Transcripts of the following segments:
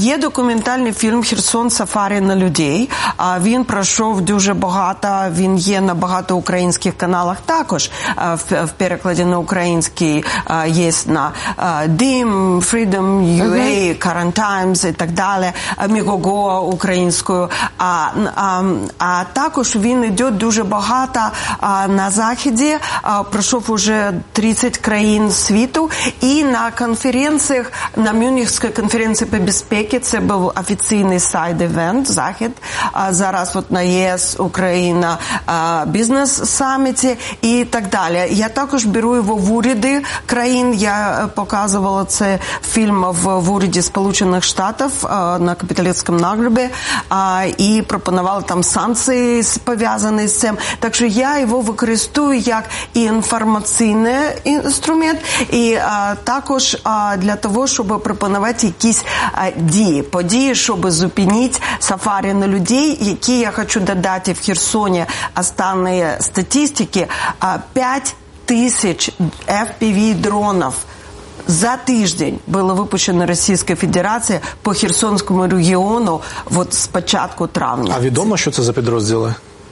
Є документальний фільм «Херсон. Сафарі на людей». Він пройшов дуже багато, він є на багато українських каналах також. В перекладі на український є на Дим, Freedom UA, Current Times і так далі, Мігого українською. А також він йде дуже багато на Заході, пройшов уже 30 країн світу, і на конференціях, на Мюнхенській конференції по безпеці, це був офіційний сайд-евент, Захід, зараз от на ЄС, Україна, бізнес-саміті і так далі. Я також беру його в уряди країн, я показувала це фільм в уряді Сполучених Штатів на капіталістському нагребі, і пропонувала там санкції, пов'язані з цим. Так що я його використовую як і інформаційний інструмент, і також для того, щоб пропонувати якісь дії, події, щоб зупинити сафарі на людей, які я хочу додати в Херсоні останні статистики, 5 тисяч FPV-дронів за тиждень було випущено Російською Федерацією по Херсонському регіону от з початку травня. А відомо, що це за підрозділи?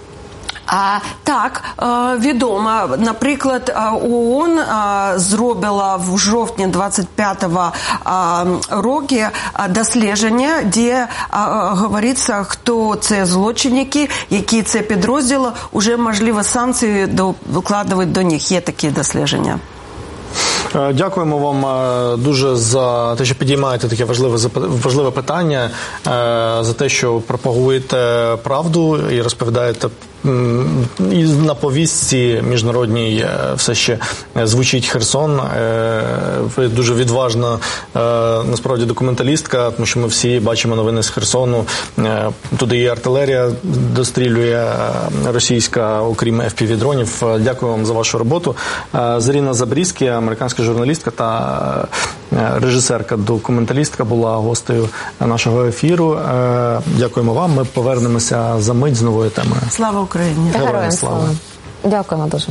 Так, відомо. Наприклад, ООН зробила в жовтні 25-го року дослідження, де говориться, хто це злочинники, які це підрозділи, вже можливо санкції викладувати до них. Є такі дослідження. Дякуємо вам дуже за те, що підіймаєте таке важливе питання, за те, що пропагуєте правду і розповідаєте. І на повістці міжнародній все ще звучить Херсон. Ви дуже відважна, насправді, документалістка, тому що ми всі бачимо новини з Херсону. Туди і артилерія дострілює російська, окрім FPV-дронів. Дякую вам за вашу роботу. Заріна Забрізькі, американська журналістка та режисерка-документалістка, була гостею нашого ефіру. Дякуємо вам. Ми повернемося за мить з новою темою. Слава Україні! Героям слава! Дякуємо дуже.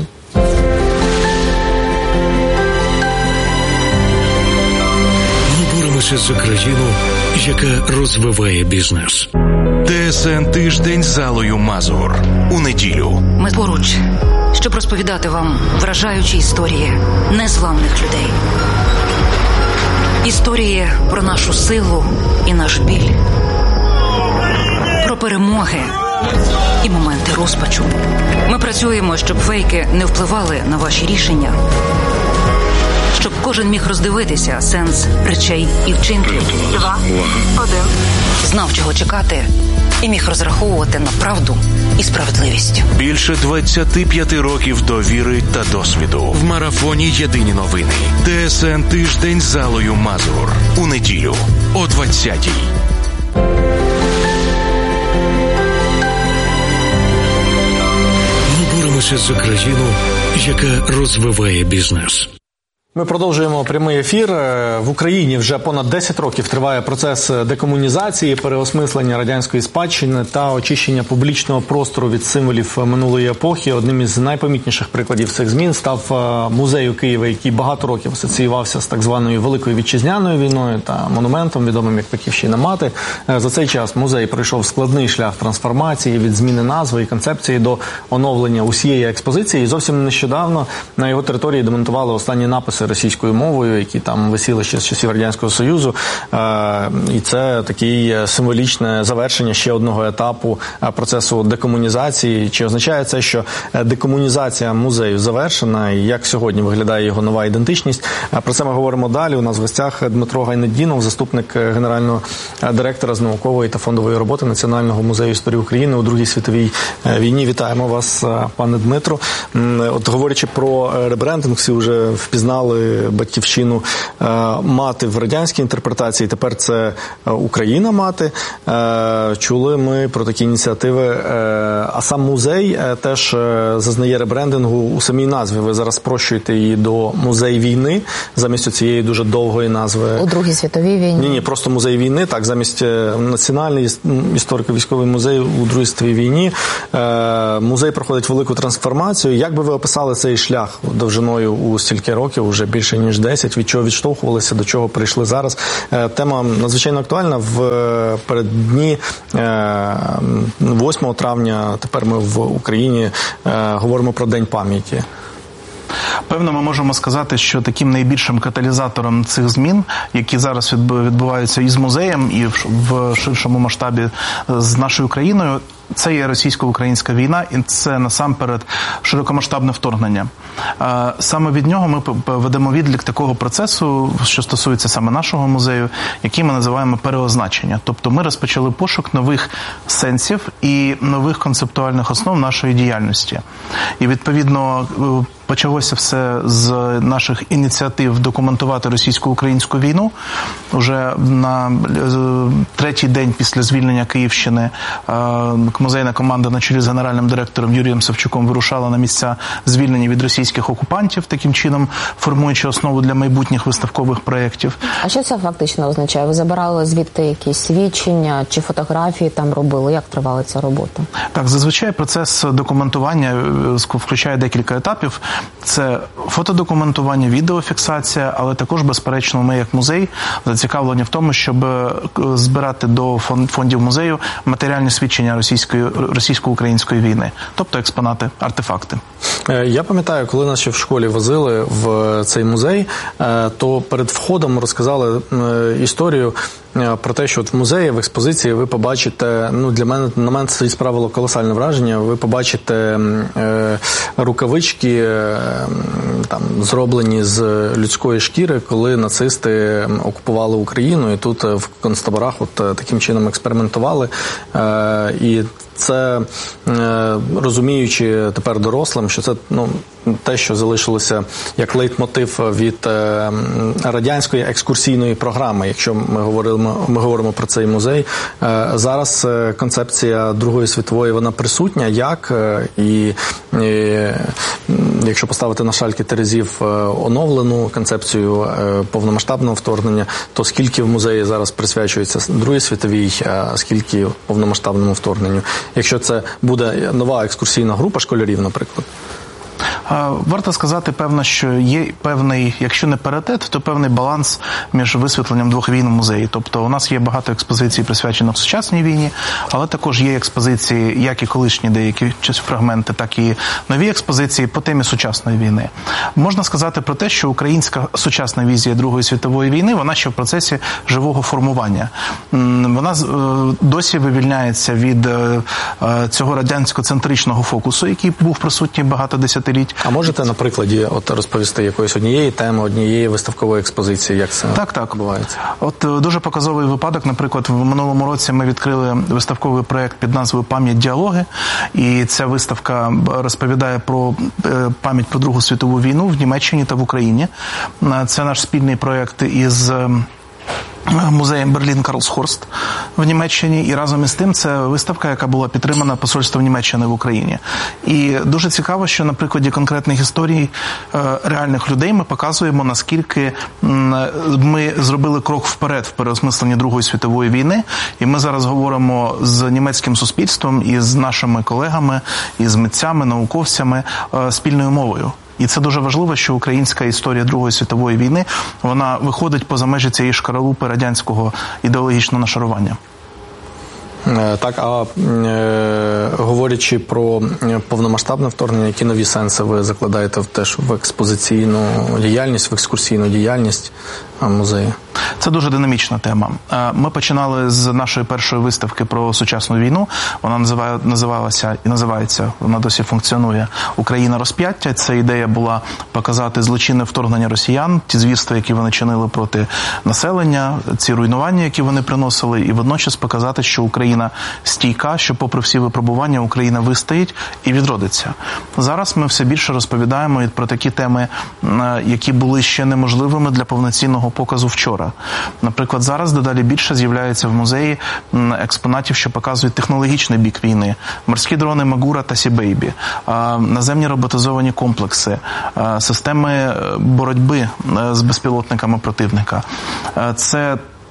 Ми боремося за країну, яка розвиває бізнес. ТСН «Тиждень з Аллою Мазур» у неділю. Ми поруч, щоб розповідати вам вражаючі історії незламних людей. Історії про нашу силу і наш біль. Про перемоги і моменти розпачу. Ми працюємо, щоб фейки не впливали на ваші рішення. Щоб кожен міг роздивитися сенс речей і вчинків. 2, 1. Знав, чого чекати, і міг розраховувати на правду і справедливість. Більше 25 років довіри та досвіду. В марафоні «Єдині новини». ТСН «Тиждень з Аллою Мазур» у неділю о 20-й. Ми боремося за країну, яка розвиває бізнес. Ми продовжуємо прямий ефір. В Україні вже понад 10 років триває процес декомунізації, переосмислення радянської спадщини та очищення публічного простору від символів минулої епохи. Одним із найпомітніших прикладів цих змін став музей у Києві, який багато років асоціювався з так званою Великою Вітчизняною війною та монументом, відомим як Батьківщина мати. За цей час музей пройшов складний шлях трансформації від зміни назви і концепції до оновлення усієї експозиції. І зовсім нещодавно на його території демонтували останні написи російською мовою, які там висіли ще з часів Радянського Союзу. І це таке символічне завершення ще одного етапу процесу декомунізації. Чи означає це, що декомунізація музею завершена, і як сьогодні виглядає його нова ідентичність? Про це ми говоримо далі. У нас в гостях Дмитро Гайнетдінов, заступник генерального директора з наукової та фондової роботи Національного музею історії України у Другій світовій війні. Вітаємо вас, пане Дмитро. От говорячи про ребрендинг, всі вже впізнали Батьківщину мати в радянській інтерпретації, тепер це Україна мати. Чули ми про такі ініціативи. А сам музей теж зазнає ребрендингу у самій назві. Ви зараз спрощуєте її до музей війни, замість цієї дуже довгої назви. У Другій світовій війні. Ні, просто музей війни, так, замість Національний історико-військовий музей у Другій світовій війні. Музей проходить велику трансформацію. Як би ви описали цей шлях довжиною у стільки років, уже вже більше ніж 10. Від чого відштовхувалися, до чого прийшли зараз. Тема надзвичайно актуальна. В переддні 8 травня тепер ми в Україні говоримо про День пам'яті. Певно, ми можемо сказати, що таким найбільшим каталізатором цих змін, які зараз відбуваються і з музеєм, і в ширшому масштабі з нашою країною, це є російсько-українська війна, і це насамперед широкомасштабне вторгнення. Саме від нього ми ведемо відлік такого процесу, що стосується саме нашого музею, який ми називаємо переозначення. Тобто ми розпочали пошук нових сенсів і нових концептуальних основ нашої діяльності. І відповідно почалося все з наших ініціатив документувати російсько-українську війну. Уже на третій день після звільнення Київщини музейна команда на чолі з генеральним директором Юрієм Савчуком вирушала на місця звільнення від російських окупантів, таким чином формуючи основу для майбутніх виставкових проєктів. А що це фактично означає? Ви забирали звідти якісь свідчення чи фотографії там робили? Як тривала ця робота? Так, зазвичай процес документування включає декілька етапів. Це фотодокументування, відеофіксація, але також, безперечно, ми як музей зацікавлені в тому, щоб збирати до фондів музею матеріальні свідчення російсько-української війни, тобто експонати, артефакти. Я пам'ятаю, коли нас ще в школі возили в цей музей, то перед входом розказали історію про те, що от в музеї, в експозиції ви побачите, на мене це справило колосальне враження, ви побачите рукавички, там, зроблені з людської шкіри, коли нацисти окупували Україну, і тут в концтаборах таким чином експериментували. І це, розуміючи тепер дорослим, що це те, що залишилося як лейтмотив від радянської екскурсійної програми, якщо ми говоримо про цей музей. Зараз концепція Другої світової, вона присутня, як і якщо поставити на шальки терезів оновлену концепцію повномасштабного вторгнення, то скільки в музеї зараз присвячується Другій світовій, а скільки повномасштабному вторгненню. Якщо це буде нова екскурсійна група школярів, наприклад. Варто сказати, певно, що є певний, якщо не паритет, то певний баланс між висвітленням двох війн у музеї. Тобто у нас є багато експозицій, присвячених сучасній війні, але також є експозиції, як і колишні деякі фрагменти, так і нові експозиції по темі сучасної війни. Можна сказати про те, що українська сучасна візія Другої світової війни, вона ще в процесі живого формування. Вона досі вивільняється від цього радянсько-центричного фокусу, який був присутній багато десятиліть. А можете на прикладі розповісти якоїсь однієї теми, однієї виставкової експозиції, як це відбувається? От дуже показовий випадок, наприклад, в минулому році ми відкрили виставковий проєкт під назвою «Пам'ять. Діалоги», і ця виставка розповідає про пам'ять про Другу світову війну в Німеччині та в Україні. Це наш спільний проєкт із музеєм Берлін-Карлсхорст в Німеччині, і разом із тим це виставка, яка була підтримана посольством Німеччини в Україні. І дуже цікаво, що на прикладі конкретних історій реальних людей ми показуємо, наскільки ми зробили крок вперед в переосмисленні Другої світової війни, і ми зараз говоримо з німецьким суспільством і з нашими колегами, і з митцями, науковцями спільною мовою. І це дуже важливо, що українська історія Другої світової війни, вона виходить поза межі цієї шкаралупи радянського ідеологічного нашарування. Так, а говорячи про повномасштабне вторгнення, які нові сенси ви закладаєте теж в експозиційну діяльність, в екскурсійну діяльність музею? Це дуже динамічна тема. Ми починали з нашої першої виставки про сучасну війну. Вона називалася і називається, вона досі функціонує, «Україна розп'яття». Це ідея була показати злочинне вторгнення росіян, ті звірства, які вони чинили проти населення, ці руйнування, які вони приносили, і водночас показати, що Україна стійка, що попри всі випробування Україна вистоїть і відродиться. Зараз ми все більше розповідаємо про такі теми, які були ще неможливими для повноцінного показу вчора. Наприклад, зараз дедалі більше з'являється в музеї експонатів, що показують технологічний бік війни. Морські дрони Магура та Сі-Бейбі, наземні роботизовані комплекси, системи боротьби з безпілотниками противника. Це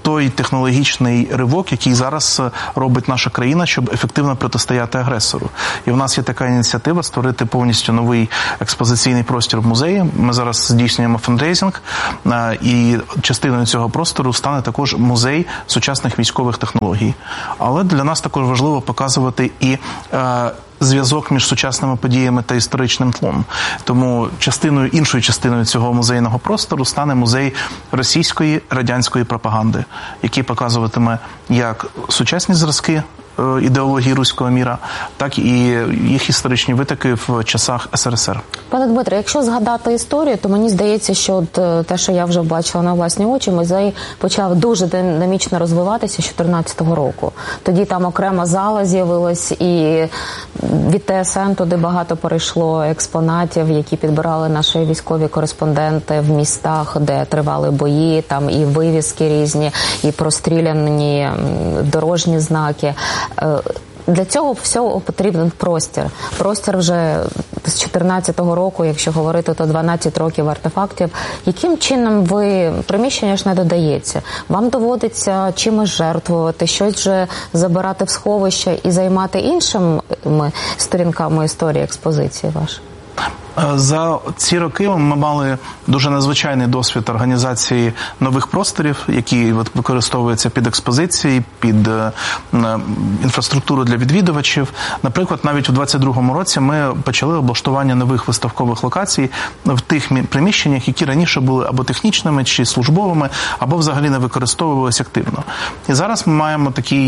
той технологічний ривок, який зараз робить наша країна, щоб ефективно протистояти агресору. І в нас є така ініціатива створити повністю новий експозиційний простір в музеї. Ми зараз здійснюємо фандрейзинг, і частиною цього простору стане також музей сучасних військових технологій. Але для нас також важливо показувати і зв'язок між сучасними подіями та історичним тлом. Тому іншою частиною цього музейного простору стане музей російської радянської пропаганди, який показуватиме як сучасні зразки ідеології руського міра, так і їх історичні витоки в часах СРСР. Пане Дмитре, якщо згадати історію, то мені здається, що те, що я вже бачила на власні очі, музей почав дуже динамічно розвиватися з 2014 року. Тоді там окрема зала з'явилась, і від ТСН туди багато перейшло експонатів, які підбирали наші військові кореспонденти в містах, де тривали бої, там і вивіски різні, і простріляні дорожні знаки. Для цього всього потрібен простір. Простір вже з 2014 року, якщо говорити, то 12 років артефактів. Яким чином приміщення ж не додається? Вам доводиться чимось жертвувати, щось вже забирати в сховище і займати іншими сторінками історії експозиції вашої? За ці роки ми мали дуже надзвичайний досвід організації нових просторів, які використовуються під експозиції, під інфраструктуру для відвідувачів. Наприклад, навіть у 2022 році ми почали облаштування нових виставкових локацій в тих приміщеннях, які раніше були або технічними, чи службовими, або взагалі не використовувалися активно. І зараз ми маємо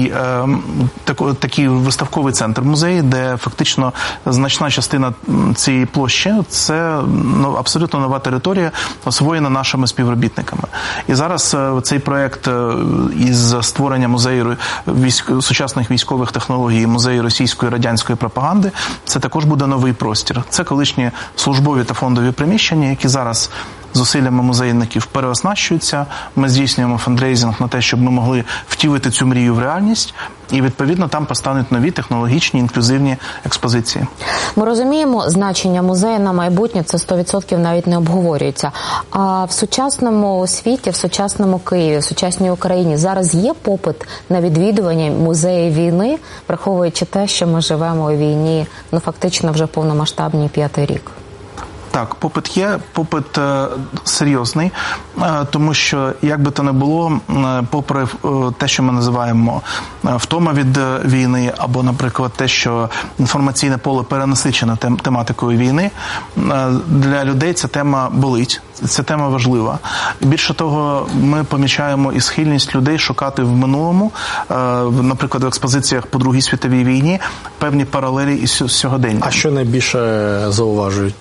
такий виставковий центр музею, де фактично значна частина цієї площі це абсолютно нова територія, освоєна нашими співробітниками. І зараз цей проєкт із створення музею сучасних військових технологій, музею російської радянської пропаганди, це також буде новий простір. Це колишні службові та фондові приміщення, які зараз зусиллями музейників переоснащуються. Ми здійснюємо фандрейзинг на те, щоб ми могли втілити цю мрію в реальність. І, відповідно, там постануть нові технологічні, інклюзивні експозиції. Ми розуміємо, значення музею на майбутнє, це 100% навіть не обговорюється. А в сучасному світі, в сучасному Києві, в сучасній Україні зараз є попит на відвідування музеїв війни, враховуючи те, що ми живемо у війні, фактично вже повномасштабній 5-й рік? Так, попит є, попит серйозний, тому що, як би то не було, попри те, що ми називаємо втома від війни, або, наприклад, те, що інформаційне поле перенасичене тематикою війни, для людей ця тема болить, ця тема важлива. Більше того, ми помічаємо і схильність людей шукати в минулому, наприклад, в експозиціях по Другій світовій війні, певні паралелі із сьогоденням. А що найбільше зауважують?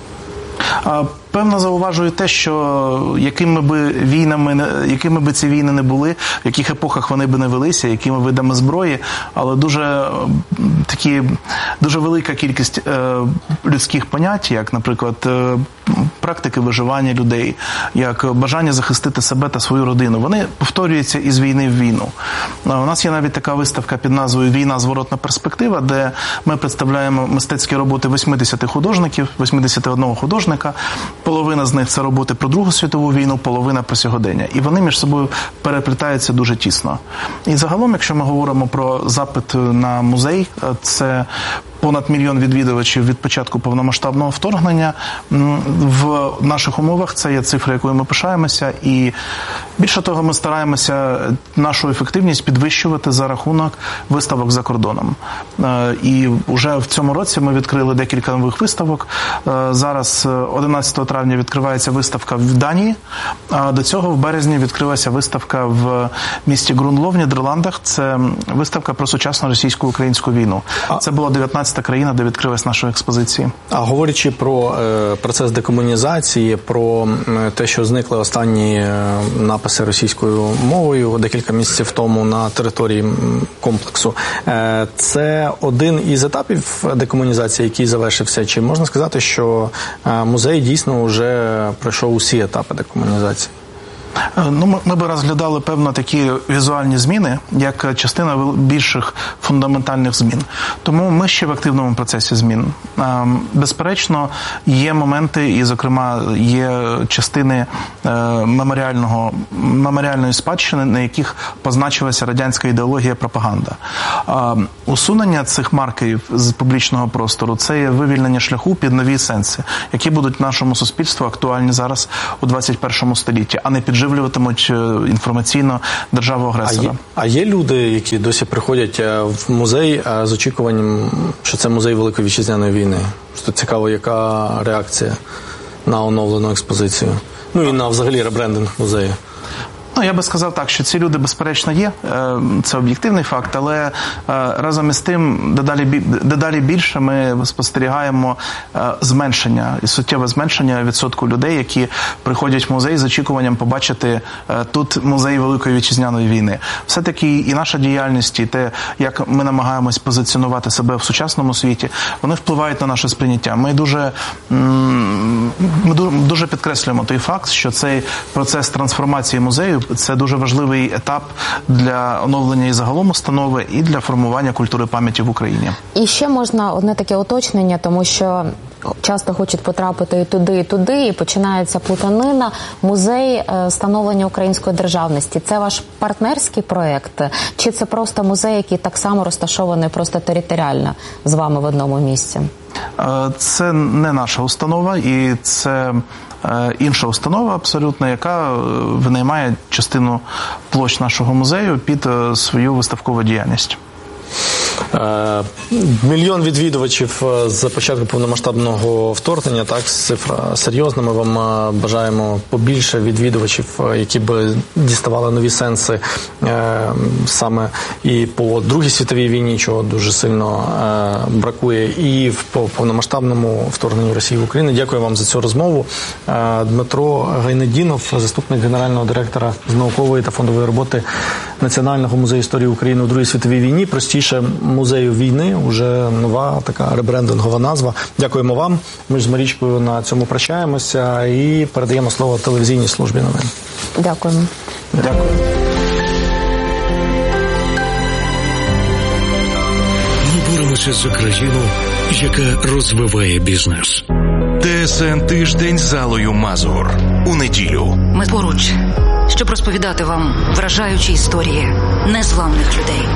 Певно, зауважую те, що якими би ці війни не були, в яких епохах вони би не велися, якими видами зброї, але дуже велика кількість людських понять, як, наприклад, практики виживання людей, як бажання захистити себе та свою родину, вони повторюються із війни в війну. У нас є навіть така виставка під назвою «Війна. Зворотна перспектива», де ми представляємо мистецькі роботи 80 художників, 81 художника. Половина з них – це роботи про Другу світову війну, половина – про сьогодення. І вони між собою переплітаються дуже тісно. І загалом, якщо ми говоримо про запит на музей, це понад 1 мільйон відвідувачів від початку повномасштабного вторгнення. В наших умовах це є цифра, якою ми пишаємося. І більше того, ми стараємося нашу ефективність підвищувати за рахунок виставок за кордоном. І вже в цьому році ми відкрили декілька нових виставок. Зараз 11 травня відкривається виставка в Данії. А до цього в березні відкрилася виставка в місті Грунло в Нідерландах. Це виставка про сучасну російсько-українську війну. Це була 19-та країна, де відкрилась наша експозиція. А говорячи про процес декомунізації, про те, що зникли останні написи російською мовою декілька місяців тому на території комплексу, це один із етапів декомунізації, який завершився? Чи можна сказати, що музей дійсно вже пройшов усі етапи декомунізації? Ну, ми би розглядали, певно, такі візуальні зміни, як частина більших фундаментальних змін. Тому ми ще в активному процесі змін. Безперечно, є моменти, і, зокрема, є частини меморіальної спадщини, на яких позначилася радянська ідеологія, пропаганда. Усунення цих маркерів з публічного простору – це є вивільнення шляху під нові сенси, які будуть нашому суспільству актуальні зараз у 21 столітті, а не підживлюватимуть інформаційно державу-агресора. А є люди, які досі приходять в музей з очікуванням, що це музей Великої Вітчизняної війни? Що цікаво, яка реакція на оновлену експозицію? Ну і на взагалі ребрендинг музею. Ну, я би сказав так, що ці люди, безперечно, є, це об'єктивний факт, але разом із тим, дедалі більше ми спостерігаємо зменшення, і суттєве зменшення відсотку людей, які приходять в музей з очікуванням побачити тут музей Великої Вітчизняної війни. Все-таки і наша діяльність, і те, як ми намагаємось позиціонувати себе в сучасному світі, вони впливають на наше сприйняття. Ми дуже підкреслюємо той факт, що цей процес трансформації музею – це дуже важливий етап для оновлення і загалом установи, і для формування культури пам'яті в Україні. І ще можна одне таке уточнення, тому що часто хочуть потрапити і туди, і починається плутанина. Музей становлення української державності – це ваш партнерський проєкт? Чи це просто музей, який так само розташований просто територіально з вами в одному місці? Це не наша установа, і це інша установа абсолютно, яка винаймає частину площ нашого музею під свою виставкову діяльність. Мільйон відвідувачів з початку повномасштабного вторгнення, так, цифра серйозна. Ми вам бажаємо побільше відвідувачів, які б діставали нові сенси саме і по Другій світовій війні, чого дуже сильно бракує, і по повномасштабному вторгненню Росії в Україну. Дякую вам за цю розмову. Дмитро Гайнедінов, заступник генерального директора з наукової та фондової роботи Національного музею історії України у Другій світовій війні. Простіше музею війни, уже нова така ребрендингова назва. Дякуємо вам. Ми ж з Марічкою на цьому прощаємося і передаємо слово телевізійній службі новин. Дякуємо. Дякую. Ми боремося за країну, яка розвиває бізнес. ТСН «Тиждень» з Аллою Мазур. У неділю. Ми поруч, щоб розповідати вам вражаючі історії незламних людей.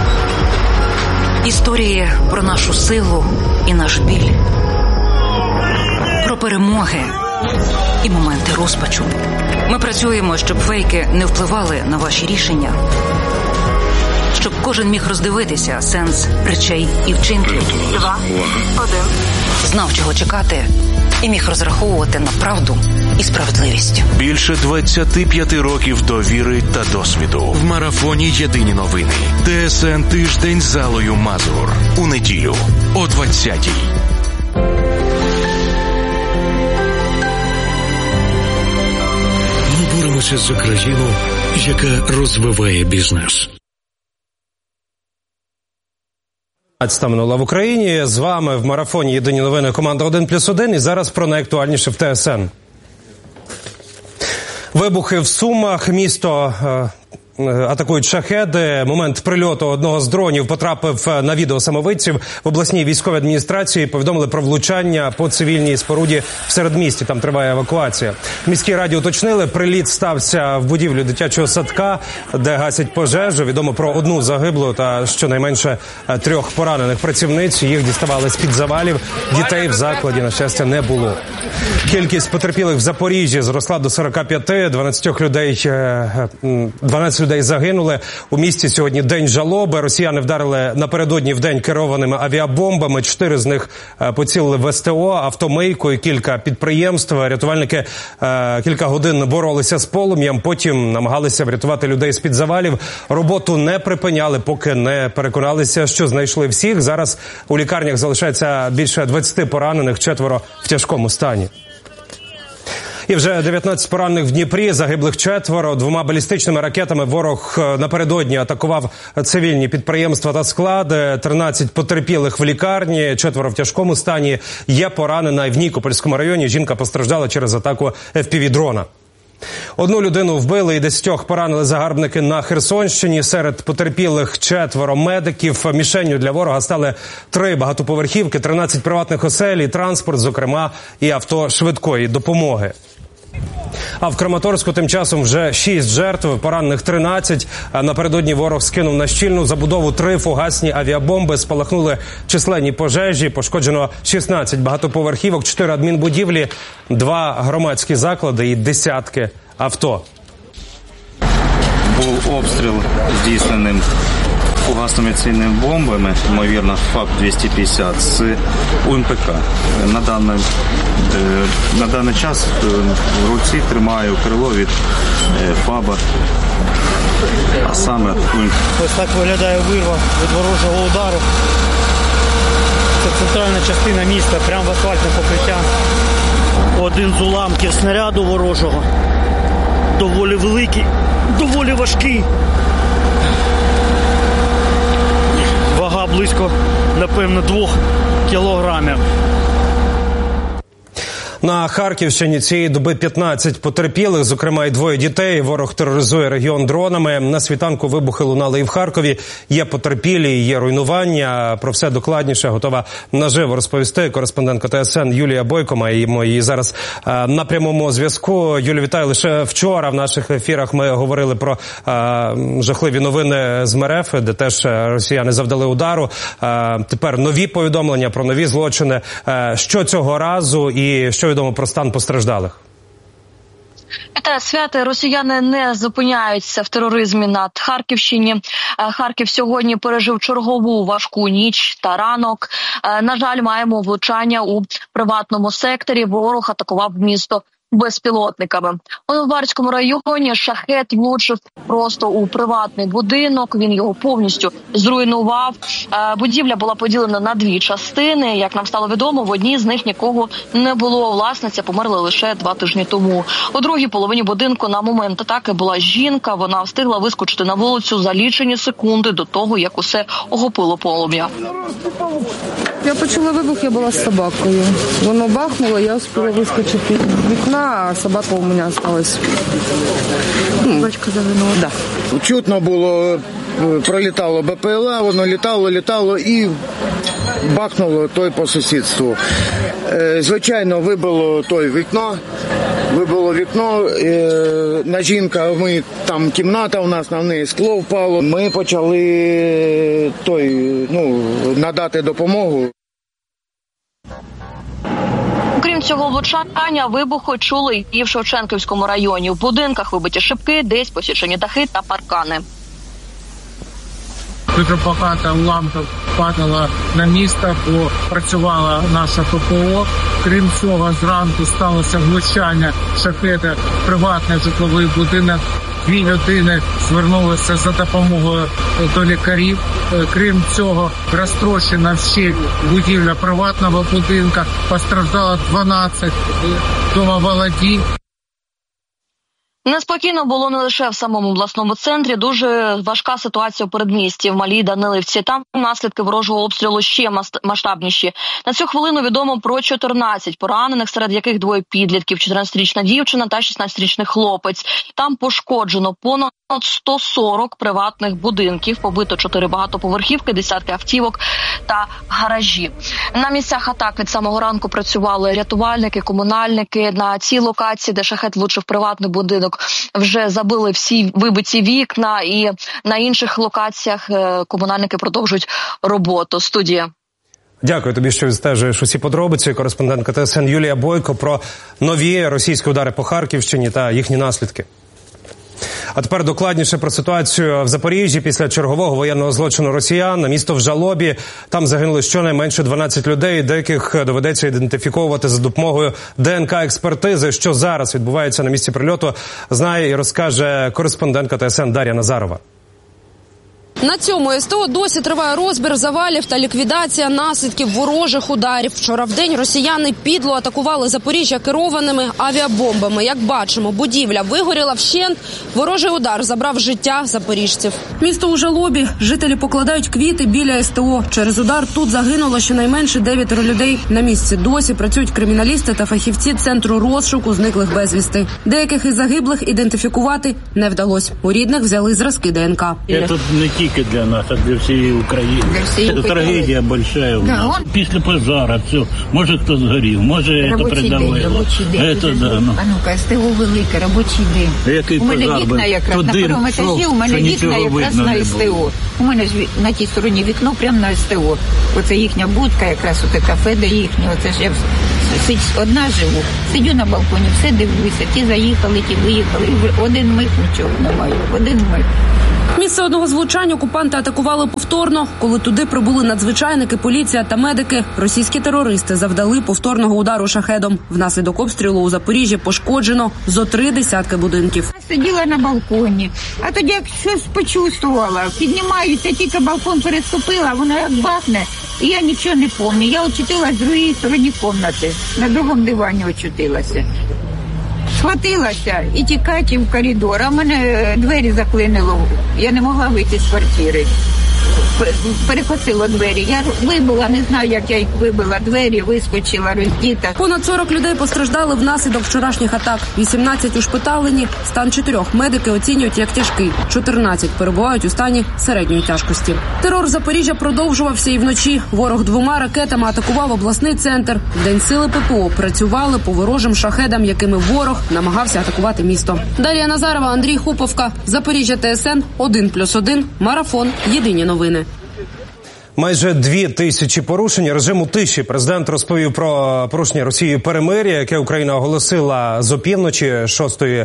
Історії про нашу силу і наш біль. Про перемоги і моменти розпачу. Ми працюємо, щоб фейки не впливали на ваші рішення. Щоб кожен міг роздивитися сенс речей і вчинків. 2, 1. Знав, чого чекати, і міг розраховувати на правду і справедливість. Більше 25 років довіри та досвіду. В марафоні «Єдині новини». ТСН «Тиждень» з Аллою Мазур. У неділю о 20-й. Ми боремося за країну, яка розвиває бізнес. Минула в Україні. З вами в марафоні «Єдині новини» команда 1+1. І зараз про найактуальніше в ТСН. Вибухи в Сумах, місто атакують шахеди. Момент прильоту одного з дронів потрапив на відео самовидців. В обласній військовій адміністрації повідомили про влучання по цивільній споруді в середмісті. Там триває евакуація. В міській раді уточнили, приліт стався в будівлю дитячого садка, де гасять пожежу. Відомо про одну загиблу та щонайменше 3 поранених працівниць. Їх діставали з-під завалів. Дітей в закладі, на щастя, не було. Кількість потерпілих в Запоріжжі зросла до 45. 12 людей загинули. У місті сьогодні день жалоби. Росіяни вдарили напередодні в день керованими авіабомбами. 4 з них поцілили в СТО, автомийку і кілька підприємств. Рятувальники кілька годин боролися з полум'ям, потім намагалися врятувати людей з-під завалів. Роботу не припиняли, поки не переконалися, що знайшли всіх. Зараз у лікарнях залишається більше 20 поранених, 4 в тяжкому стані. І вже 19 поранених в Дніпрі, загиблих 4. 2 балістичними ракетами ворог напередодні атакував цивільні підприємства та склади. 13 потерпілих в лікарні, 4 в тяжкому стані. Є поранена і в Нікопольському районі. Жінка постраждала через атаку FPV-дрона. Одну людину вбили і 10 поранили загарбники на Херсонщині. Серед потерпілих 4 медиків. Мішенню для ворога стали 3 багатоповерхівки, 13 приватних осель і транспорт, зокрема і авто швидкої допомоги. А в Краматорську тим часом вже 6 жертв, поранених 13. Напередодні ворог скинув на щільну забудову 3 фугасні авіабомби, спалахнули численні пожежі, пошкоджено 16 багатоповерхівок, 4 адмінбудівлі, 2 громадські заклади і десятки авто. Був обстріл здійсненим фугасними цільними бомбами, ймовірно, ФАБ-250 з УМПК. На даний час в руці тримаю крило від ФАБа, а саме УМПК. Ось так виглядає вирва від ворожого удару. Це центральна частина міста, прямо в асфальтне покриття. Один з уламків снаряду ворожого. Доволі великий, доволі важкий. Вага близько, напевно, 2 кілограмів. На Харківщині цієї доби 15 потерпілих, зокрема і 2 дітей. Ворог тероризує регіон дронами. На світанку вибухи лунали і в Харкові. Є потерпілі, є руйнування. Про все докладніше готова наживо розповісти кореспондентка ТСН Юлія Бойко. Маємо її зараз на прямому зв'язку. Юлія, вітаю. Лише вчора в наших ефірах ми говорили про жахливі новини з МРФ, де теж росіяни завдали удару. Тепер нові повідомлення про нові злочини. Що цього разу і що відомо про стан постраждалих? Свята, росіяни не зупиняються в тероризмі на Харківщині. Харків сьогодні пережив чергову важку ніч та ранок. На жаль, маємо влучання у приватному секторі. Ворог атакував місто безпілотниками. У Новобарському районі шахет влучив просто у приватний будинок. Він його повністю зруйнував. Будівля була поділена на 2 частини. Як нам стало відомо, в одній з них нікого не було. Власниця померла лише 2 тижні тому. У другій половині будинку на момент атаки була жінка. Вона встигла вискочити на вулицю за лічені секунди до того, як усе охопило полум'я. Я почула вибух, я була з собакою. Воно бахнуло, я успіла вискочити з вікна, а собака у мене залишилась. Собачка загинула. Да. Чутно було, пролітало БПЛА, воно літало і бахнуло той по сусідству. Звичайно, вибило вікно, на жінка, там кімната у нас, на неї скло впало. Ми почали надати допомогу. Крім цього влучання, вибухи чули і в Шевченківському районі. В будинках вибиті шибки, десь посічені дахи та паркани. Дуже багато уламків падало на місто, бо працювала наша ППО. Крім цього, зранку сталося влучання шахеда в приватний житловий будинок. 2 людини звернулися за допомогою до лікарів. Крім цього, розтрощена вщент будівля приватного будинку, постраждало 12 домоволодінь. Неспокійно було не лише в самому обласному центрі. Дуже важка ситуація у передмісті в Малій Данилівці. Там наслідки ворожого обстрілу ще масштабніші. На цю хвилину відомо про 14 поранених, серед яких 2 підлітків, 14-річна дівчина та 16-річний хлопець. Там пошкоджено понад 140 приватних будинків, побито 4 багатоповерхівки, десятки автівок та гаражі. На місцях атак від самого ранку працювали рятувальники, комунальники. На цій локації, де шахет влучив приватний будинок, вже забили всі вибиті вікна, і на інших локаціях комунальники продовжують роботу. Студія. Дякую тобі, що відстежуєш усі подробиці. Кореспондентка ТСН Юлія Бойко про нові російські удари по Харківщині та їхні наслідки. А тепер докладніше про ситуацію в Запоріжжі. Після чергового воєнного злочину росіян на місто в жалобі. Там загинули щонайменше 12 людей, деяких доведеться ідентифіковувати за допомогою ДНК-експертизи. Що зараз відбувається на місці прильоту, знає і розкаже кореспондентка ТСН Дар'я Назарова. На цьому СТО досі триває розбір завалів та ліквідація наслідків ворожих ударів. Вчора вдень росіяни підло атакували Запоріжжя керованими авіабомбами. Як бачимо, будівля вигоріла вщент. Ворожий удар забрав життя запоріжців. Місто у жалобі. Жителі покладають квіти біля СТО. Через удар тут загинуло щонайменше 9 людей. На місці досі працюють криміналісти та фахівці Центру розшуку зниклих безвісти. Деяких із загиблих ідентифікувати не вдалося. У рідних взяли зразки ДНК. Це не тільки для нас, а для всієї України. Це трагедія велика у нас. Після пожару, все. Може хто згорів, може це придавило. Робочий день. А ну-ка, СТО велике, робочий день. Який у мене вікна якраз на першому етажі, у мене вікна якраз на СТО. У мене ж на тій стороні вікно прямо на СТО. Оце їхня будка, якраз оте кафе, де їхнє. Оце ж я одна живу, сидю на балконі, все дивлюся. Ті заїхали, ті виїхали. Один миг нічого немає. Один миг. Місце одного з влучань окупанти атакували повторно. Коли туди прибули надзвичайники, поліція та медики, російські терористи завдали повторного удару шахедом. Внаслідок обстрілу у Запоріжжі пошкоджено зо 3 десятки будинків. Сиділа на балконі, а тоді як щось почувствувала, піднімаюся, тільки балкон переступила, воно як бахне, і я нічого не пам'ятаю. Я очутилась в другій стороні кімнати, на другому дивані очутилася. Схватилася і тікати в коридор, а в мене двері заклинило, я не могла вийти з квартири. Перекосило двері. Я вибила, не знаю, як я їх вибила. Двері, вискочила, роздіта. Понад 40 людей постраждали внаслідок вчорашніх атак. 18 ушпиталені. Стан 4 медики оцінюють як тяжкий. 14 перебувають у стані середньої тяжкості. Терор Запоріжжя продовжувався і вночі. Ворог 2 ракетами атакував обласний центр. Вдень сили ППО працювали по ворожим шахедам, якими ворог намагався атакувати місто. Дар'я Назарова, Андрій Хуповка. Запоріжжя, ТСН 1+1. Марафон. Єдині новини. Майже 2000 порушень режиму тиші. Президент розповів про порушення Росією перемир'я, яке Україна оголосила з опівночі 6-ї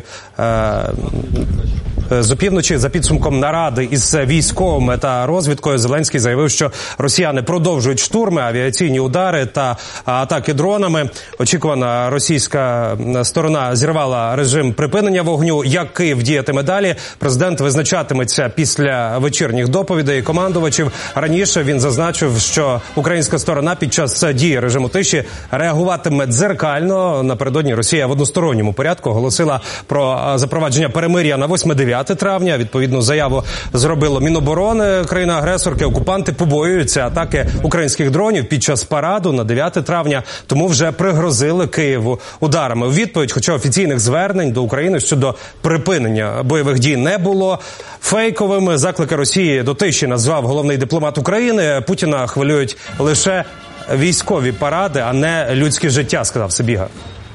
з опівночі. За підсумком наради із військовими та розвідкою Зеленський заявив, що росіяни продовжують штурми, авіаційні удари та атаки дронами. Очікувана російська сторона зірвала режим припинення вогню. Як Київ діятиме далі, президент визначатиметься після вечірніх доповідей командувачів. Раніше він зазначив, що українська сторона під час дії режиму тиші реагуватиме дзеркально. Напередодні Росія в односторонньому порядку оголосила про запровадження перемир'я на 8-9 травня. Відповідну заяву зробило Міноборони країни-агресорки. Окупанти побоюються атаки українських дронів під час параду на 9 травня, тому вже пригрозили Києву ударами. У відповідь, хоча офіційних звернень до України щодо припинення бойових дій не було. Фейковими заклики Росії до тиші назвав головний дипломат України. Путіна хвилюють лише військові паради, а не людське життя, сказав Сибіга.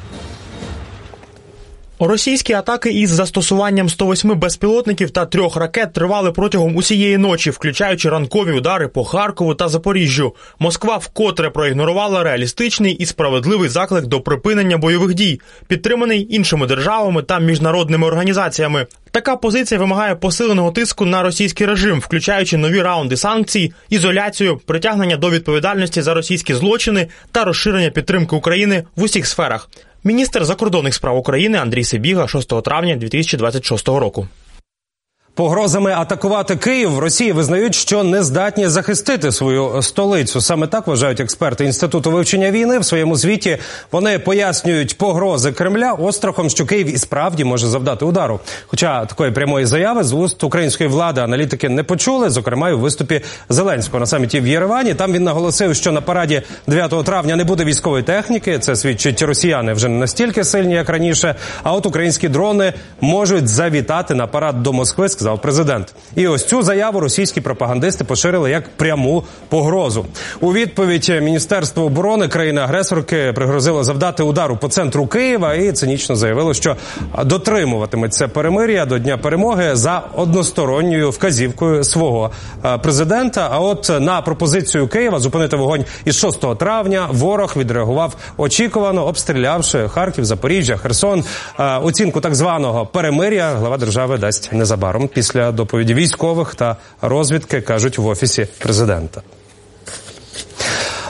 Російські атаки із застосуванням 108 безпілотників та 3 ракет тривали протягом усієї ночі, включаючи ранкові удари по Харкову та Запоріжжю. Москва вкотре проігнорувала реалістичний і справедливий заклик до припинення бойових дій, підтриманий іншими державами та міжнародними організаціями. Така позиція вимагає посиленого тиску на російський режим, включаючи нові раунди санкцій, ізоляцію, притягнення до відповідальності за російські злочини та розширення підтримки України в усіх сферах. Міністр закордонних справ України Андрій Сибіга 6 травня 2026 року. Погрозами атакувати Київ в Росії визнають, що не здатні захистити свою столицю. Саме так вважають експерти Інституту вивчення війни. В своєму звіті вони пояснюють погрози Кремля острахом, що Київ і справді може завдати удару. Хоча такої прямої заяви з уст української влади аналітики не почули, зокрема і у виступі Зеленського на саміті в Єревані. Там він наголосив, що на параді 9 травня не буде військової техніки. Це свідчить, росіяни вже не настільки сильні, як раніше. А от українські дрони можуть завітати на парад до Москви, сказав президент. І ось цю заяву російські пропагандисти поширили як пряму погрозу. У відповідь Міністерство оборони країни-агресорки пригрозило завдати удару по центру Києва і цинічно заявило, що дотримуватиметься перемир'я до Дня перемоги за односторонньою вказівкою свого президента. А от на пропозицію Києва зупинити вогонь із 6 травня ворог відреагував очікувано, обстрілявши Харків, Запоріжжя, Херсон. Оцінку так званого перемир'я глава держави дасть незабаром після доповіді військових та розвідки, кажуть в Офісі президента.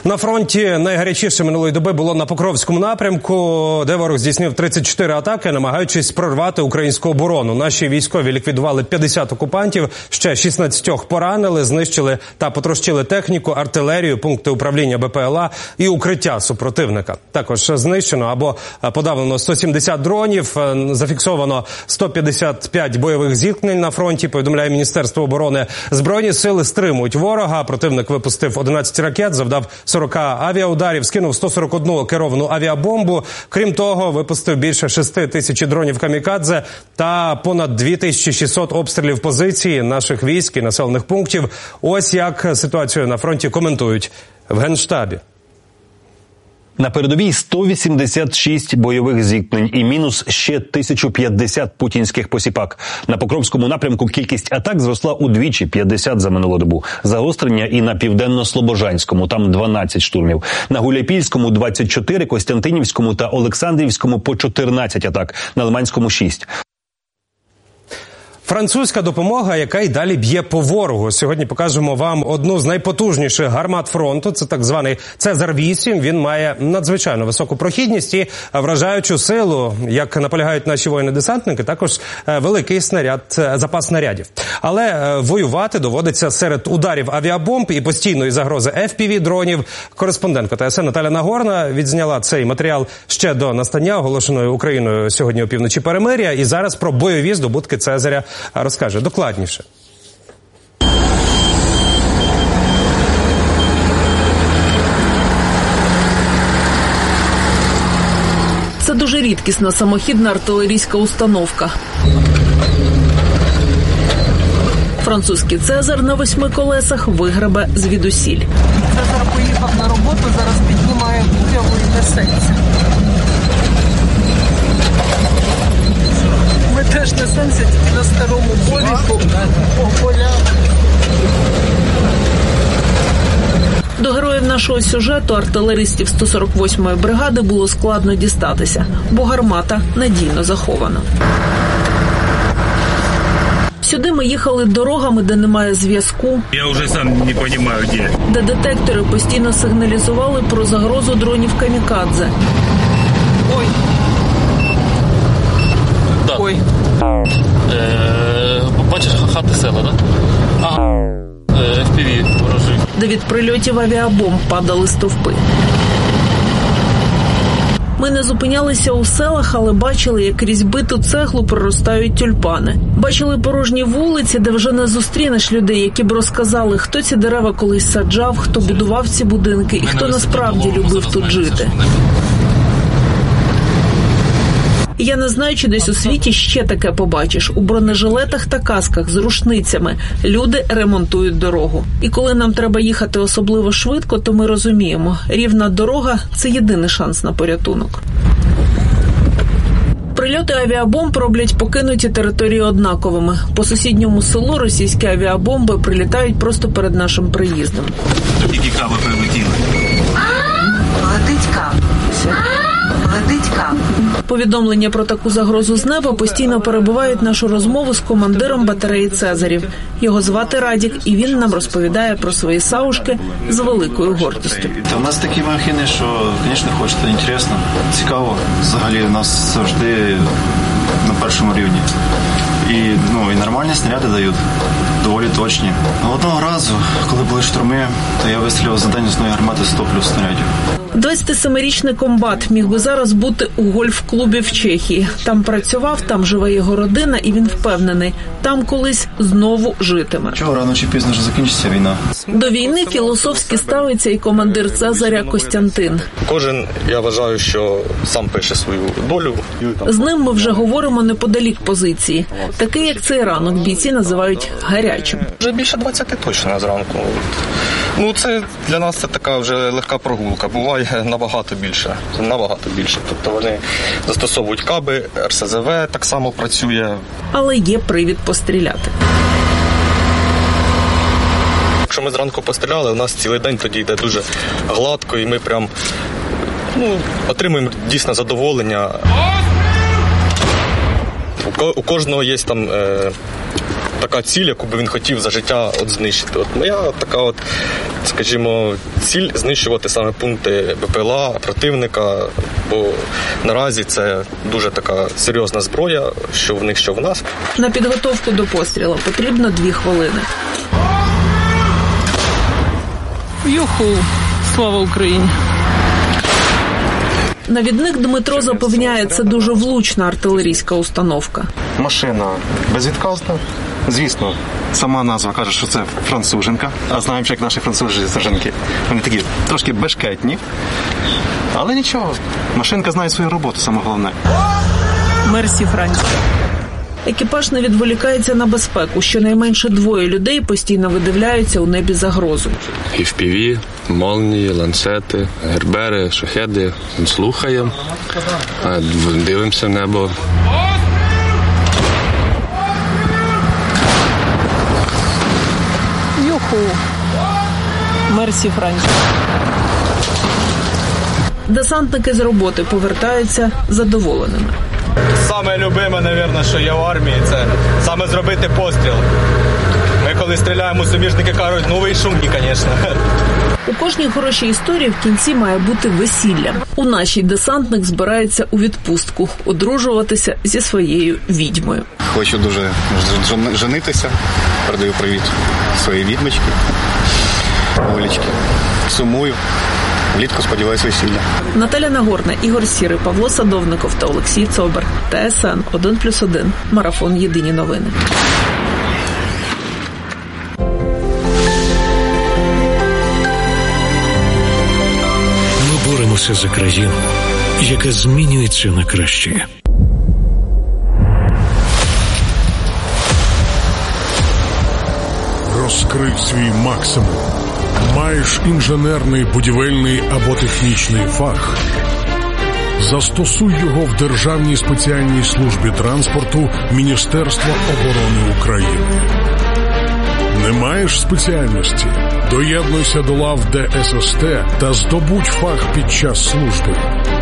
На фронті найгарячіше минулої доби було на Покровському напрямку, де ворог здійснив 34 атаки, намагаючись прорвати українську оборону. Наші військові ліквідували 50 окупантів, ще 16 поранили, знищили та потрощили техніку, артилерію, пункти управління БПЛА і укриття супротивника. Також знищено або подавлено 170 дронів, зафіксовано 155 бойових зіткнень на фронті, повідомляє Міністерство оборони. Збройні сили стримують ворога, противник випустив 11 ракет, завдав 40 авіаударів, скинув 141 керовану авіабомбу. Крім того, випустив більше 6 тисяч дронів камікадзе та понад 2600 обстрілів позицій наших військ і населених пунктів. Ось як ситуацію на фронті коментують в Генштабі. На передовій 186 бойових зіткнень і мінус ще 1050 путінських посіпак. На Покровському напрямку кількість атак зросла удвічі, 50 за минулу добу. Загострення і на Південно-Слобожанському, там 12 штурмів. На Гуляйпільському 24, Костянтинівському та Олександрівському по 14 атак, на Лиманському 6. Французька допомога, яка й далі б'є по ворогу. Сьогодні покажемо вам одну з найпотужніших гармат фронту. Це так званий «Цезар-8». Він має надзвичайно високу прохідність і вражаючу силу. Як наполягають наші воїни-десантники, також великий запас снарядів. Але воювати доводиться серед ударів авіабомб і постійної загрози FPV-дронів. Кореспондентка ТСН Наталя Нагорна відзняла цей матеріал ще до настання оголошеної Україною сьогодні опівночі перемир'я. І зараз про бойові здобутки «Цезаря» розкаже докладніше. Це дуже рідкісна самохідна артилерійська установка. Французький «Цезар» на 8 колесах вигребе звідусіль. Цезар поїхав на роботу, зараз піднімає куряву і несеться. Ми теж несемося тільки на старому полі по полях. До героїв нашого сюжету, артилеристів 148-ї бригади, було складно дістатися, бо гармата надійно захована. Сюди ми їхали дорогами, де немає зв'язку. Я вже сам не розумію, де детектори постійно сигналізували про загрозу дронів камікадзе. Ой. Да. Ой. Бачиш, хати села, так? Да? Ага. FPV ворожі. Де від прильотів авіабомб падали стовпи. Ми не зупинялися у селах, але бачили, як крізь биту цеглу проростають тюльпани. Бачили порожні вулиці, де вже не зустрінеш людей, які б розказали, хто ці дерева колись саджав, хто будував ці будинки і хто насправді любив тут жити. Я не знаю, чи десь у світі ще таке побачиш. У бронежилетах та касках з рушницями люди ремонтують дорогу. І коли нам треба їхати особливо швидко, то ми розуміємо, рівна дорога – це єдиний шанс на порятунок. Прильоти авіабомб роблять покинуті території однаковими. По сусідньому селу російські авіабомби прилітають просто перед нашим приїздом. Які кави прилетіли? Летить кав. Летить кав. Повідомлення про таку загрозу з неба постійно перебивають нашу розмову з командиром батареї «Цезарів». Його звати Радік, і він нам розповідає про свої саушки з великою гордістю. У нас такі махини, що, звісно, хочеться, інтересно, цікаво. Взагалі, у нас завжди на першому рівні. І нормальні снаряди дають, доволі точні. Одного разу, коли були штурми, то я вистрілив за день з одної гармати 100 плюс снарядів. 27-річний комбат міг би зараз бути у гольф-клубі в Чехії. Там працював, там живе його родина, і він впевнений, там колись знову житиме. Чого, рано чи пізно вже закінчиться війна? До війни філософськи ставиться і командир «Цезаря» Костянтин. Кожен, я вважаю, що сам пише свою долю. З ним ми вже говоримо неподалік позиції. Такий, як цей ранок, бійці називають гарячим. Вже більше 20 точно зранку. Це для нас це така вже легка прогулка. Буває набагато більше. Тобто вони застосовують каби, РСЗВ так само працює. Але є привід постріляти. Якщо ми зранку постріляли, у нас цілий день тоді йде дуже гладко, і ми прям отримуємо дійсно задоволення. У кожного є там така ціль, яку би він хотів за життя знищити. Моя така скажімо, ціль знищувати саме пункти БПЛА противника, бо наразі це дуже така серйозна зброя, що в них, що в нас. На підготовку до пострілу потрібно 2 хвилини. Юху! Слава Україні! Навідник Дмитро запевняє, це дуже влучна артилерійська установка. Машина безвідказна. Звісно, сама назва каже, що це француженка. А знаємо, що як наші француженки. Вони такі трошки бешкетні. Але нічого, машинка знає свою роботу, саме головне. Мерсі Франція. Екіпаж не відволікається на безпеку. Щонайменше 2 людей постійно видивляються у небі загрозу. FPV, молнії, ланцети, гербери, шахеди. Слухаємо, дивимося в небо. Юху! Мерсі Франція. Десантники з роботи повертаються задоволеними. Саме любиме, мабуть, що є в армії, це саме зробити постріл. Ми коли стріляємо, суміжники кажуть, ну ви й шумні, звісно. У кожній хорошій історії в кінці має бути весілля. У нашій десантник збирається у відпустку, одружуватися зі своєю відьмою. Хочу дуже женитися. Передаю привіт своїй відьмочці, Олечки. Сумую. Влітку сподіваюся весілля. Наталя Нагорна, Ігор Сірий, Павло Садовников та Олексій Цобер. ТСН 1+1. Марафон «Єдині новини». Ми боремося за країну, яка змінюється на краще. Розкрий свій максимум. Маєш інженерний, будівельний або технічний фах? Застосуй його в Державній спеціальній службі транспорту Міністерства оборони України. Не маєш спеціальності? Доєднуйся до лав ДССТ та здобудь фах під час служби.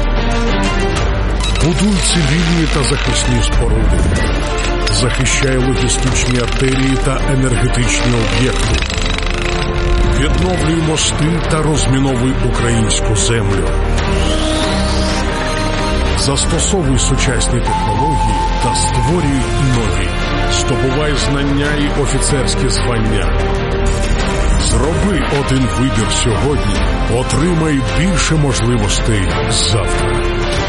Будуй цивільні та захисні споруди. Захищай логістичні артерії та енергетичні об'єкти. Відновлюй мости та розміновуй українську землю. Застосовуй сучасні технології та створюй нові. Здобувай знання і офіцерські звання. Зроби один вибір сьогодні. Отримай більше можливостей завтра.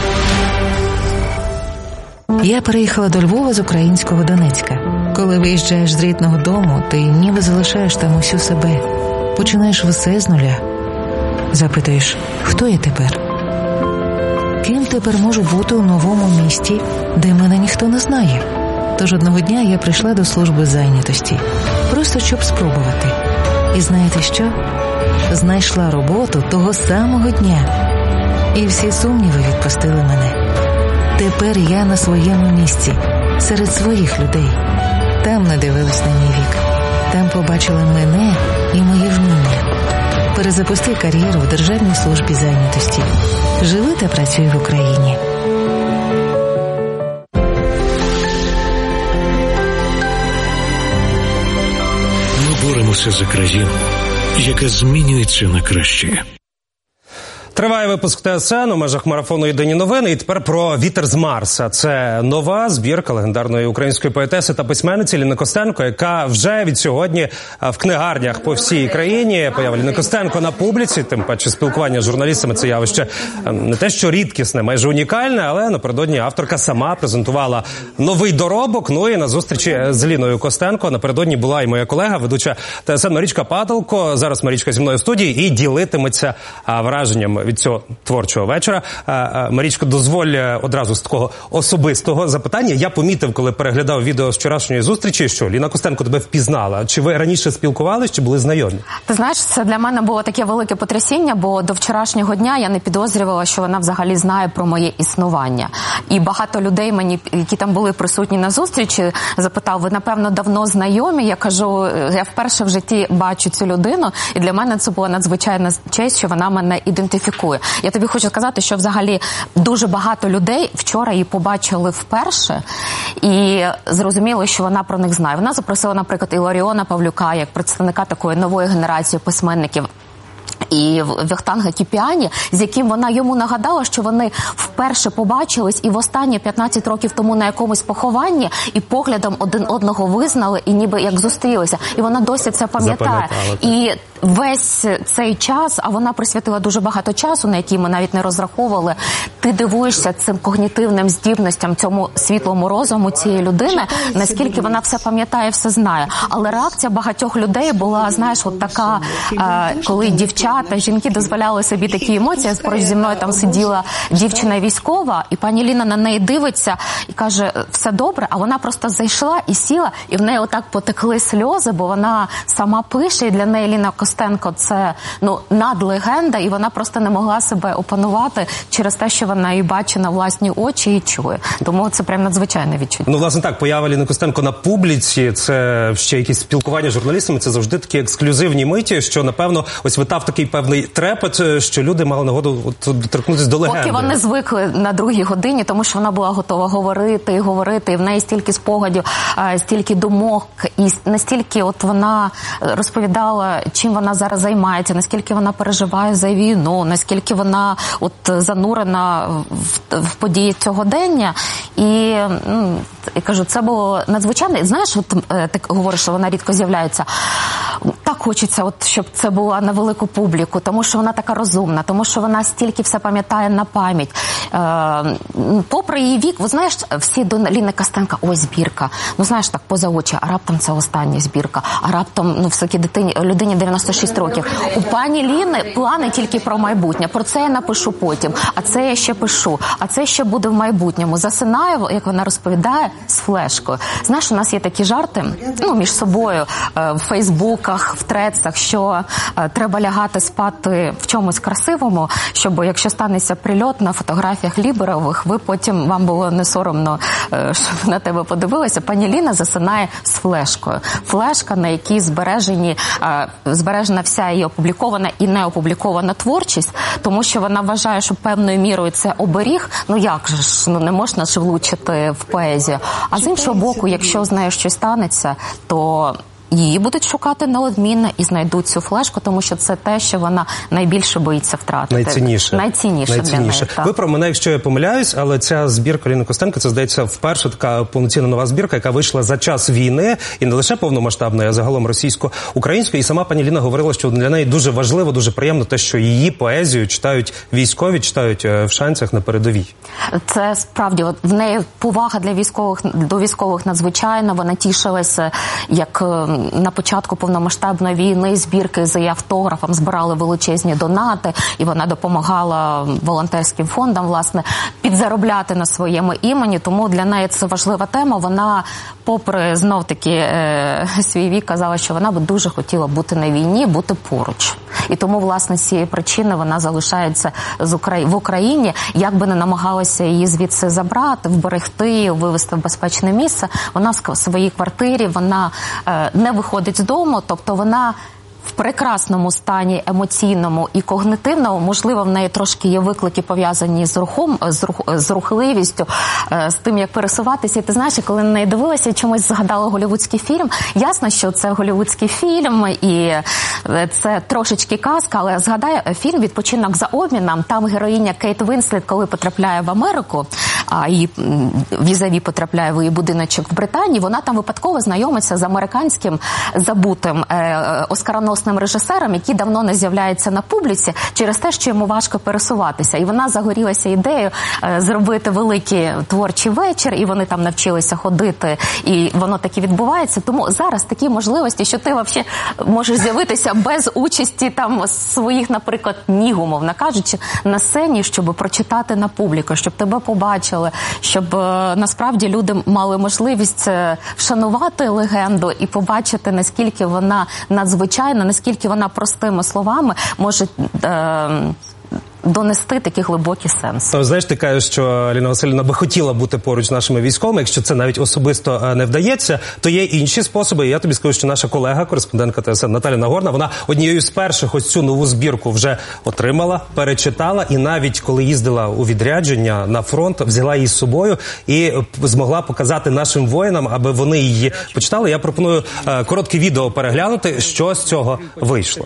Я переїхала до Львова з українського Донецька. Коли виїжджаєш з рідного дому, ти ніби залишаєш там усю себе. Починаєш все з нуля. Запитуєш, хто я тепер? Ким тепер можу бути у новому місті, де мене ніхто не знає? Тож одного дня я прийшла до служби зайнятості. Просто щоб спробувати. І знаєте що? Знайшла роботу того самого дня. І всі сумніви відпустили мене. Тепер я на своєму місці, серед своїх людей. Там не дивились на мій вік. Там побачили мене і мої вміння. Перезапусти кар'єру в Державній службі зайнятості. Живи та працюй в Україні. Ми боремося за країну, яка змінюється на краще. Триває випуск ТСН у межах марафону «Єдині новини». І тепер про «Вітер з Марса». Це нова збірка легендарної української поетеси та письменниці Ліни Костенко, яка вже від сьогодні в книгарнях по всій країні. Поява Ліни Костенко на публіці, тим паче спілкування з журналістами – це явище не те що рідкісне, майже унікальне, але напередодні авторка сама презентувала новий доробок. Ну і на зустрічі з Ліною Костенко напередодні була і моя колега, ведуча ТСН Марічка Падалко. Зараз Марічка зі мною в студії і ділитиметься враженням від цього творчого вечора. Марічко, дозволь одразу з такого особистого запитання. Я помітив, коли переглядав відео з вчорашньої зустрічі, що Ліна Костенко тебе впізнала. Чи ви раніше спілкувалися, чи були знайомі? Ти знаєш, це для мене було таке велике потрясіння, бо до вчорашнього дня я не підозрювала, що вона взагалі знає про моє існування. І багато людей мені, які там були присутні на зустрічі, запитав, ви, напевно, давно знайомі? Я кажу, я вперше в житті бачу цю людину, і для мене це була надзвичайна честь, що вона мене ідентифікує. Я тобі хочу сказати, що взагалі дуже багато людей вчора її побачили вперше і зрозуміли, що вона про них знає. Вона запросила, наприклад, Іларіона Павлюка як представника такої нової генерації письменників. і Вахтанга Кіпіані, з яким вона йому нагадала, що вони вперше побачились і востаннє 15 років тому на якомусь похованні, і поглядом один одного визнали, і ніби як зустрілися. І вона досі це пам'ятає. І весь цей час, а вона присвятила дуже багато часу, на який ми навіть не розраховували, ти дивуєшся цим когнітивним здібностям, цьому світлому розуму цієї людини, наскільки вона все пам'ятає, все знає. Але реакція багатьох людей була, знаєш, от така, коли дівчата, жінки дозволяли собі такі емоції. Поруч зі мною там сиділа дівчина військова, і пані Ліна на неї дивиться і каже, все добре, а вона просто зайшла і сіла, і в неї отак потекли сльози, бо вона сама пише, і для неї Ліна Костенко це, надлегенда, і вона просто не могла себе опанувати через те, що вона її бачить на власні очі і чує. Тому це прям надзвичайне відчуття. Власне так, поява Ліни Костенко на публіці, це ще якісь спілкування з журналістами, це завжди такі ексклюзивні миті, що, напевно, ось витав такий певний трепет, що люди мали нагоду доторкнутися до легенди. Поки вони звикли на другій годині, тому що вона була готова говорити і говорити, і в неї стільки спогадів, стільки думок, і настільки от вона розповідала, чим вона зараз займається, наскільки вона переживає за війну, наскільки вона от занурена в події сьогодення. І я кажу, це було надзвичайно. Знаєш, от ти говориш, що вона рідко з'являється. Так хочеться, от, щоб це було на велику публіку, тому що вона така розумна, тому що вона стільки все пам'ятає на пам'ять. Попри її вік, ви знаєш, всі до Ліни Костенко, ой, збірка, знаєш, так поза очі, а раптом це остання збірка, а раптом, все-таки людині 96 років. У пані Ліни плани тільки про майбутнє, про це я напишу потім, а це я ще пишу, а це ще буде в майбутньому. Засинає, як вона розповідає, з флешкою. Знаєш, у нас є такі жарти, між собою, в фейсбуках, в трецах, що треба лягати спати в чомусь красивому, щоб якщо станеться прильот на фотографіях Ліберових, вам було не соромно, щоб на тебе подивилися. Пані Ліна засинає з флешкою. Флешка, на якій збережена вся її опублікована і не опублікована творчість, тому що вона вважає, що певною мірою це оберіг. Як же ж, не можна ж влучити в поезію. А з іншого боку, якщо з нею щось станеться, то її будуть шукати неодмінно і знайдуть цю флешку, тому що це те, що вона найбільше боїться втратити. Найцінніше для неї. Ви мене, якщо я помиляюсь, але ця збірка Ліни Костенко, це, здається, вперше така повноцінна нова збірка, яка вийшла за час війни, і не лише повномасштабної, а загалом російсько-української. І сама пані Ліна говорила, що для неї дуже важливо, дуже приємно те, що її поезію читають військові, читають в Шанцях на передовій. Це справді, в неї повага до військових надзвичайна, вона тішилася, як на початку повномасштабної війни збірки з її автографом збирали величезні донати, і вона допомагала волонтерським фондам, власне, підзаробляти на своєму імені, тому для неї це важлива тема. Вона, попри знов-таки свій вік, казала, що вона б дуже хотіла бути на війні, бути поруч. І тому, власне, з цієї причини вона залишається в Україні. Як би не намагалася її звідси забрати, вберегти, вивезти в безпечне місце, вона в своїй квартирі, вона не виходить з дому, тобто вона в прекрасному стані емоційному і когнитивному. Можливо, в неї трошки є виклики, пов'язані з рухливістю, з тим, як пересуватися. І ти знаєш, коли на неї дивилася, чомусь згадала голлівудський фільм. Ясно, що це голлівудський фільм, і це трошечки казка, але згадай фільм «Відпочинок за обміном». Там героїня Кейт Вінслет, коли потрапляє в Америку, а її візаві потрапляє в її будиночок в Британії, вона там випадково знайомиться з американським забутим оскароносним режисером, який давно не з'являється на публіці через те, що йому важко пересуватися. І вона загорілася ідеєю зробити великий творчий вечір, і вони там навчилися ходити, і воно таки відбувається. Тому зараз такі можливості, що ти взагалі можеш з'явитися без участі там своїх, наприклад, ніг, умовно кажучи, на сцені, щоб прочитати на публіку, щоб тебе побачили, щоб насправді люди мали можливість вшанувати легенду і побачити, наскільки вона надзвичайна, наскільки вона простими словами може донести такі глибокі сенси. Знаєш, ти кажеш, що Ліна Василівна би хотіла бути поруч з нашими військовими. Якщо це навіть особисто не вдається, то є інші способи. І я тобі скажу, що наша колега, кореспондентка ТСН Наталя Нагорна, вона однією з перших ось цю нову збірку вже отримала, перечитала, і навіть коли їздила у відрядження на фронт, взяла її з собою і змогла показати нашим воїнам, аби вони її почитали. Я пропоную коротке відео переглянути, що з цього вийшло.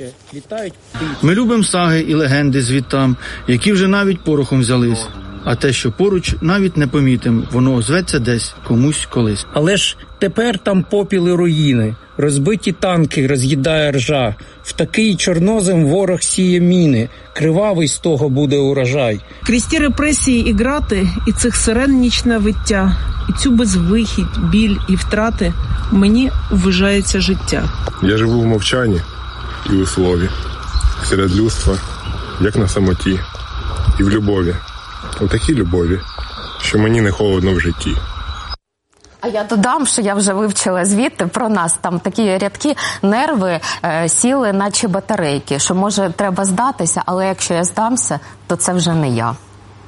Ми любимо саги і легенди звідтам, які вже навіть порохом взялись. А те, що поруч, навіть не помітим, воно озветься десь комусь колись. Але ж тепер там попіл і руїни, розбиті танки роз'їдає ржа. В такий чорнозем ворог сіє міни, кривавий з того буде урожай. Крізь ті репресії і грати, і цих сирен нічне виття, і цю безвихідь, біль і втрати мені вважається життя. Я живу в мовчанні і у слові, серед людства, як на самоті, і в любові. У такій любові, що мені не холодно в житті. А я додам, що я вже вивчила звідти про нас. Там такі рядки, нерви сіли наче батарейки, що може треба здатися, але якщо я здамся, то це вже не я.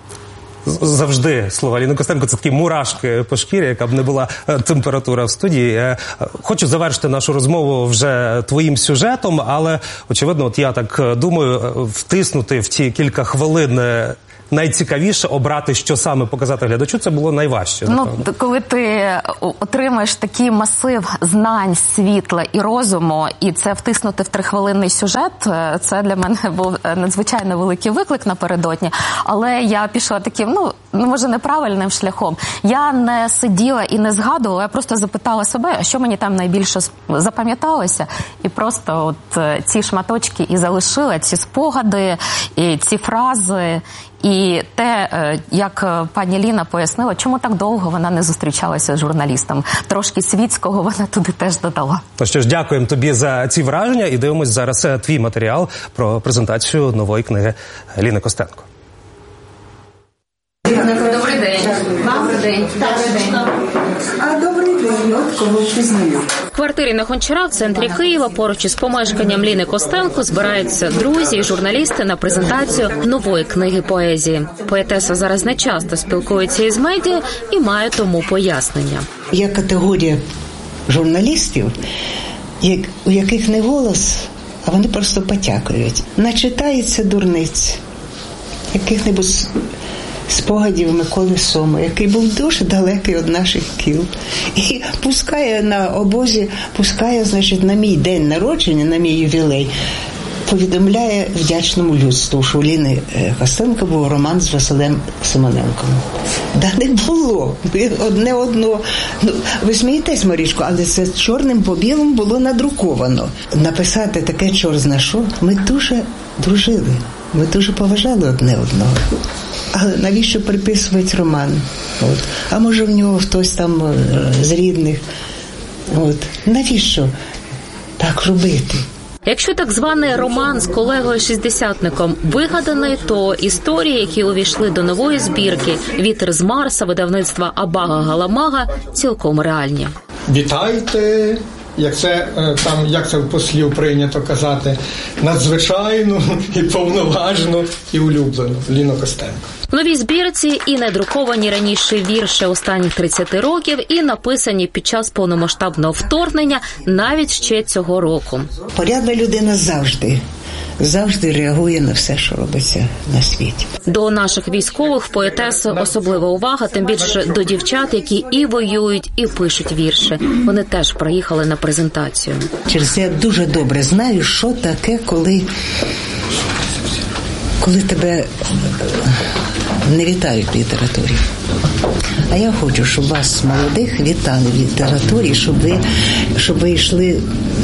Завжди слова Ліни Костенко – це такі мурашки по шкірі, яка б не була температура в студії. Хочу завершити нашу розмову вже твоїм сюжетом, але, очевидно, от я так думаю, втиснути в ті кілька хвилин найцікавіше, обрати, що саме показати глядачу, це було найважче. Коли ти отримаєш такий масив знань, світла і розуму, і це втиснути в 3-хвилинний сюжет, це для мене був надзвичайно великий виклик напередодні. Але я пішла таким, може, неправильним шляхом. Я не сиділа і не згадувала, я просто запитала себе, що мені там найбільше запам'яталося. І просто от ці шматочки і залишила, ці спогади, і ці фрази. І те, як пані Ліна пояснила, чому так довго вона не зустрічалася з журналістом. Трошки світського вона туди теж додала. Ну що ж, дякуємо тобі за ці враження і дивимось зараз твій матеріал про презентацію нової книги Ліни Костенко. Добрий день. Добрий день. А добрий день, от кого впізнаю. В квартирі на Гончара в центрі Києва поруч із помешканням Ліни Костенко збираються друзі і журналісти на презентацію нової книги поезії. Поетеса зараз не часто спілкується із медіа і має тому пояснення. Є категорія журналістів, у яких не голос, а вони просто потякають. Начитається дурниць, яких-небудь спогадів Миколи Сома, який був дуже далекий від наших кіл. І пускає на обозі, значить, на мій день народження, на мій ювілей, повідомляє вдячному людству, що у Ліни Костенко був роман з Василем Симоненком. Да не було. Одне одно. Ви смієтесь, Марічко, але це чорним по білому було надруковано. Написати таке чорт-зна що, ми дуже дружили. Ми дуже поважали одне одного. Але навіщо приписувати роман? А може в нього хтось там з рідних? Навіщо так робити? Якщо так званий роман з колегою-шістдесятником вигаданий, то історії, які увійшли до нової збірки «Вітер з Марса» видавництва Абага-Галамага, цілком реальні. Вітайте, як це в послів прийнято казати, надзвичайну і повноважну і улюблену Ліну Костенко. В новій збірці і недруковані раніше вірші останніх 30 років, і написані під час повномасштабного вторгнення навіть ще цього року. Порядна людина завжди реагує на все, що робиться на світі. До наших військових в поетеси особлива увага, тим більше до дівчат, які і воюють, і пишуть вірші. Вони теж приїхали на презентацію. Через це я дуже добре знаю, що таке, коли тебе не вітають в літературі. А я хочу, щоб вас, молодих, вітали в літературі, щоб ви йшли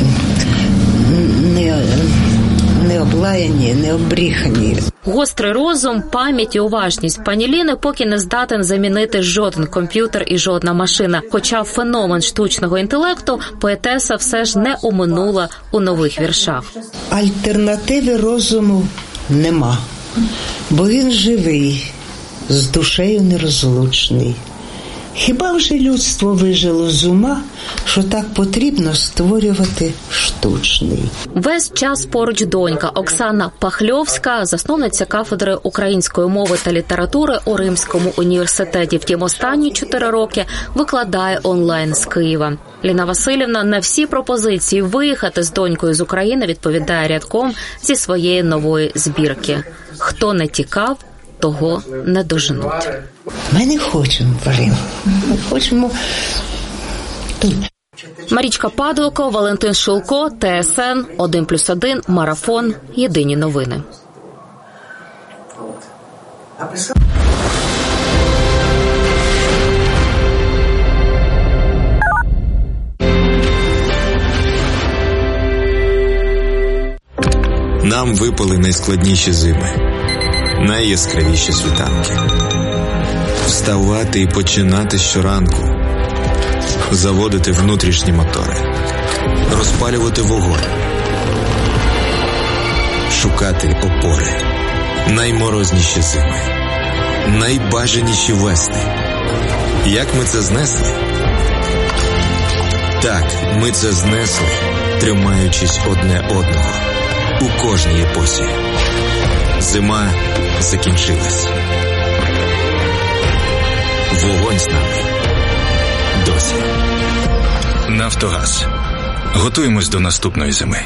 не облаяні, не обріхані. Гострий розум, пам'ять і уважність пані Ліни поки не здатен замінити жоден комп'ютер і жодна машина. Хоча феномен штучного інтелекту поетеса все ж не оминула у нових віршах. Альтернативи розуму нема, бо він живий, з душею нерозлучний. Хіба вже людство вижило з ума, що так потрібно створювати штуку? штучний. Весь час поруч донька Оксана Пахльовська, засновниця кафедри української мови та літератури у Римському університеті. Втім, останні 4 роки викладає онлайн з Києва. Ліна Василівна на всі пропозиції виїхати з донькою з України відповідає рядком зі своєї нової збірки. Хто не тікав, того не доженуть. Ми не хочемо в Рим. Ми хочемо тут. Марічка Падалко, Валентин Шилко, ТСН, 1+1, Марафон, Єдині новини. Нам випали найскладніші зими, найяскравіші світанки. Вставати і починати щоранку, заводити внутрішні мотори, розпалювати вогонь, шукати опори. Найморозніші зими, найбажаніші весни. Як ми це знесли? Так, ми це знесли, тримаючись одне одного. У кожній епосі. Зима закінчилась. Вогонь з нами досі. Нафтогаз. Готуємось до наступної зими.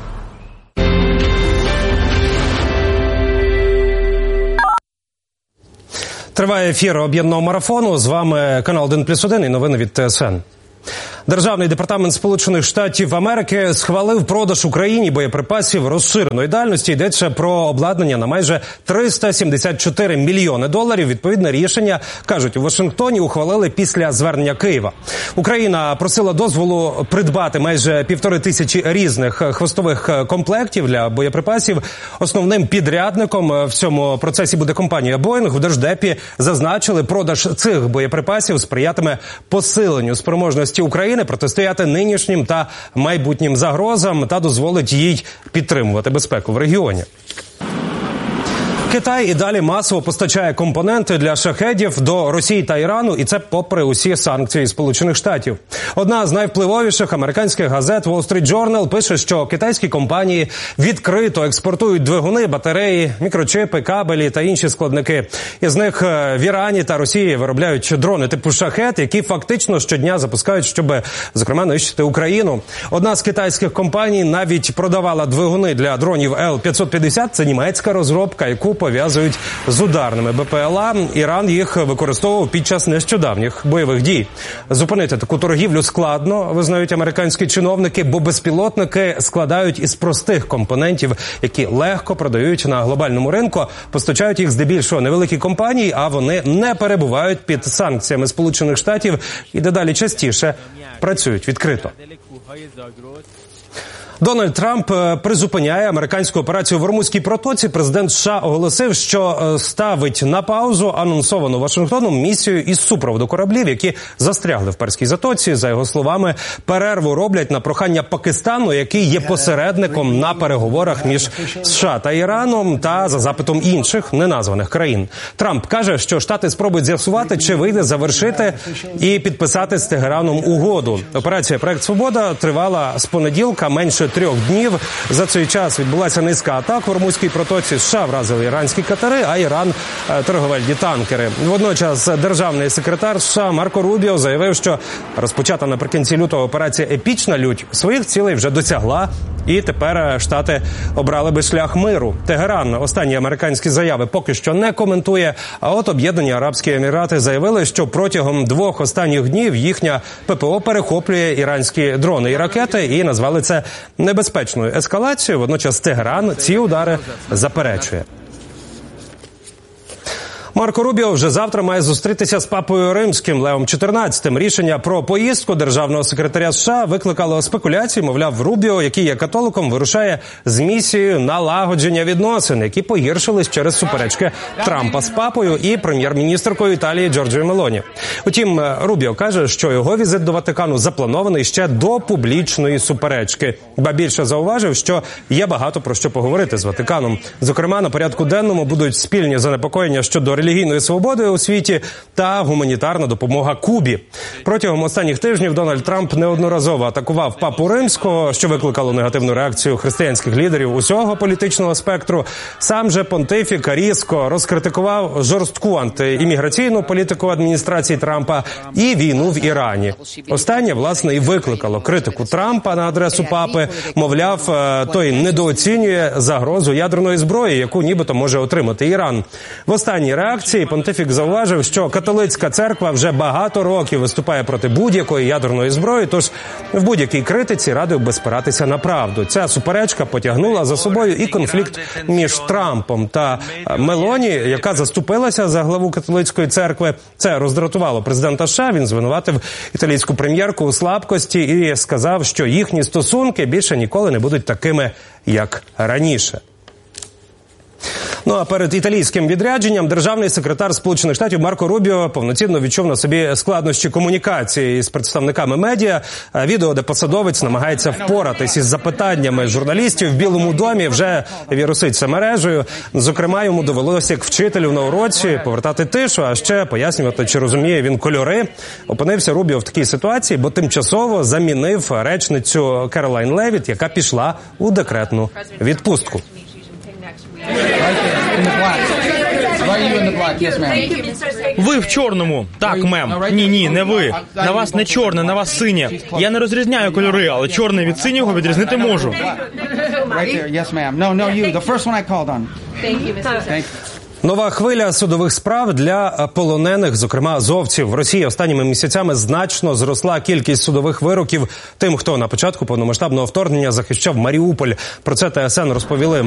Триває ефір об'єднаного марафону. З вами канал 1+1 і новини від ТСН. Державний департамент Сполучених Штатів Америки схвалив продаж Україні боєприпасів розширеної дальності. Йдеться про обладнання на майже $374 мільйони. Відповідне рішення, кажуть, у Вашингтоні ухвалили після звернення Києва. Україна просила дозволу придбати майже 1500 різних хвостових комплектів для боєприпасів. Основним підрядником в цьому процесі буде компанія Boeing. В Держдепі зазначили, продаж цих боєприпасів сприятиме посиленню спроможності України протистояти нинішнім та майбутнім загрозам та дозволить їй підтримувати безпеку в регіоні. Китай і далі масово постачає компоненти для шахедів до Росії та Ірану, і це попри усі санкції Сполучених Штатів. Одна з найвпливовіших американських газет Wall Street Journal пише, що китайські компанії відкрито експортують двигуни, батареї, мікрочипи, кабелі та інші складники. Із них в Ірані та Росії виробляють дрони типу «Шахед», які фактично щодня запускають, щоб, зокрема, нищити Україну. Одна з китайських компаній навіть продавала двигуни для дронів Л-550. Це німецька розробка, яку пов'язують з ударними БПЛА. Іран їх використовував під час нещодавніх бойових дій. Зупинити таку торгівлю складно, визнають американські чиновники, бо безпілотники складають із простих компонентів, які легко продають на глобальному ринку. Постачають їх здебільшого невеликі компанії, а вони не перебувають під санкціями Сполучених Штатів і дедалі частіше працюють відкрито. Дональд Трамп призупиняє американську операцію в Ормузькій протоці. Президент США оголосив, що ставить на паузу анонсовану Вашингтоном місію із супроводу кораблів, які застрягли в Перській затоці. За його словами, перерву роблять на прохання Пакистану, який є посередником на переговорах між США та Іраном, та за запитом інших неназваних країн. Трамп каже, що Штати спробують з'ясувати, чи вийде завершити і підписати з Тегераном угоду. Операція «Проект Свобода» тривала з понеділка менше 3 днів. За цей час відбулася низка атак в Ормузькій протоці. США вразили іранські катери, а Іран – торговельні танкери. Водночас державний секретар США Марко Рубіо заявив, що розпочата наприкінці лютого операція «Епічна лють» своїх цілей вже досягла, і тепер Штати обрали би шлях миру. Тегеран останні американські заяви поки що не коментує, а от Об'єднані Арабські Емірати заявили, що протягом 2 останніх днів їхня ППО перехоплює іранські дрони і ракети, і назвали це небезпечною ескалацією. Водночас Тегеран ці удари заперечує. Марко Рубіо вже завтра має зустрітися з папою римським Леом XIV. Рішення про поїздку державного секретаря США викликало спекуляції. Мовляв, Рубіо, який є католиком, вирушає з місією налагодження відносин, які погіршились через суперечки Трампа з папою і прем'єр-міністркою Італії Джорджією Мелоні. Утім, Рубіо каже, що його візит до Ватикану запланований ще до публічної суперечки. Ба більше зауважив, що є багато про що поговорити з Ватиканом. Зокрема, на порядку денному будуть спільні занепокоєння щодо релігії релігійної свободи у світі та гуманітарна допомога Кубі. Протягом останніх тижнів Дональд Трамп неодноразово атакував папу Римського, що викликало негативну реакцію християнських лідерів усього політичного спектру. Сам же понтифік різко розкритикував жорстку антиімміграційну політику адміністрації Трампа і війну в Ірані. Останнє, власне, і викликало критику Трампа на адресу папи. Мовляв, той недооцінює загрозу ядерної зброї, яку нібито може отримати Іран. В останній реакції понтифік зауважив, що католицька церква вже багато років виступає проти будь-якої ядерної зброї, тож в будь-якій критиці радив би спиратися на правду. Ця суперечка потягнула за собою і конфлікт між Трампом та Мелоні, яка заступилася за главу католицької церкви. Це роздратувало президента США. Він звинуватив італійську прем'єрку у слабкості і сказав, що їхні стосунки більше ніколи не будуть такими, як раніше. Ну а перед італійським відрядженням державний секретар Сполучених Штатів Марко Рубіо повноцінно відчув на собі складнощі комунікації з представниками медіа. Відео, де посадовець намагається впоратись із запитаннями журналістів в Білому домі, вже віруситься мережею. Зокрема, йому довелося як вчителю на уроці повертати тишу, а ще пояснювати, чи розуміє він кольори. Опинився Рубіо в такій ситуації, бо тимчасово замінив речницю Керолайн Левіт, яка пішла у декретну відпустку. Ви в чорному. Так, мем. Ні, не ви. На вас не чорне, на вас синє. Я не розрізняю кольори, але чорне від синього відрізнити можу. Нова хвиля судових справ для полонених, зокрема азовців. В Росії останніми місяцями значно зросла кількість судових вироків тим, хто на початку повномасштабного вторгнення захищав Маріуполь. Про це ТСН розповіли